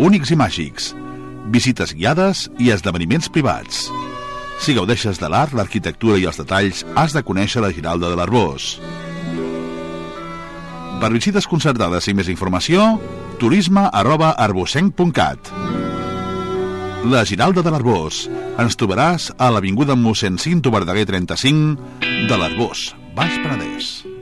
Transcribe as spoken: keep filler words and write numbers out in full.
únics i màgics, visites guiades i esdeveniments privats. Si gaudeixes de l'art, l'arquitectura i els detalls, has de conèixer la Giralda de l'Arboç. Per visites concertades i més informació, turisme arroba arbocenc punt cat. La Giralda de l'Arboç. Ens trobaràs a l'avinguda mossèn Cinto Verdaguer trenta-cinc de l'Arboç, Baix Penedès.